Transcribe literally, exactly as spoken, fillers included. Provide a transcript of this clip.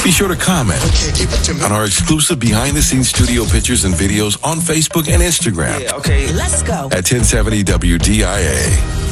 Be sure to comment on our exclusive behind-the-scenes studio pictures and videos on Facebook and Instagram. Yeah, okay. Let's go. At ten seventy W D I A.